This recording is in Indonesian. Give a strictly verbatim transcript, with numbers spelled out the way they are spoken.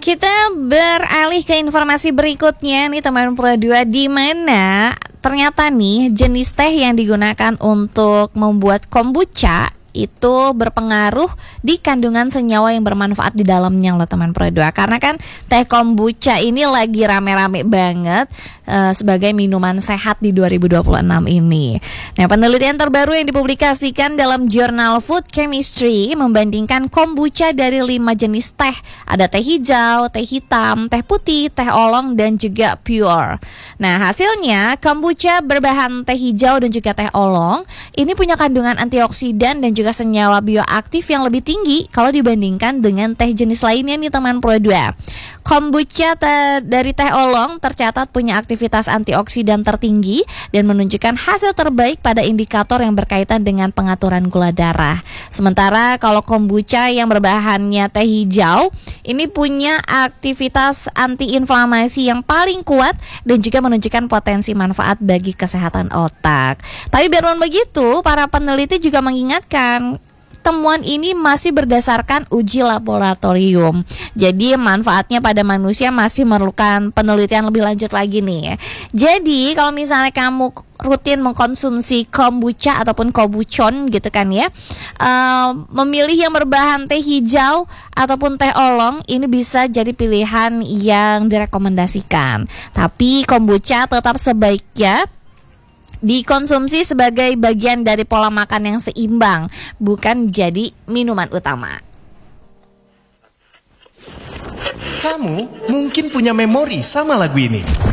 Kita beralih ke informasi berikutnya nih teman Pro dua, di mana ternyata nih jenis teh yang digunakan untuk membuat kombucha itu berpengaruh di kandungan senyawa yang bermanfaat di dalamnya loh teman Pro dua. Karena kan teh kombucha ini lagi rame-rame banget uh, sebagai minuman sehat di dua ribu dua puluh enam ini. Nah, penelitian terbaru yang dipublikasikan dalam jurnal Food Chemistry membandingkan kombucha dari lima jenis teh. Ada teh hijau, teh hitam, teh putih, teh oolong, dan juga pure. Nah, hasilnya kombucha berbahan teh hijau dan juga teh oolong ini punya kandungan antioksidan dan juga senyawa bioaktif yang lebih tinggi kalau dibandingkan dengan teh jenis lainnya nih teman Pro dua. Kombucha te- dari teh oolong tercatat punya aktivitas antioksidan tertinggi dan menunjukkan hasil terbaik pada indikator yang berkaitan dengan pengaturan gula darah. Sementara kalau kombucha yang berbahannya teh hijau ini punya aktivitas antiinflamasi yang paling kuat dan juga menunjukkan potensi manfaat bagi kesehatan otak. Tapi biarpun begitu, para peneliti juga mengingatkan temuan ini masih berdasarkan uji laboratorium. Jadi manfaatnya pada manusia masih memerlukan penelitian lebih lanjut lagi nih. Jadi kalau misalnya kamu rutin mengkonsumsi kombucha ataupun kombuchon gitu kan ya, uh, memilih yang berbahan teh hijau ataupun teh oolong ini bisa jadi pilihan yang direkomendasikan. Tapi kombucha tetap sebaiknya dikonsumsi sebagai bagian dari pola makan yang seimbang, bukan jadi minuman utama. Kamu mungkin punya memori sama lagu ini.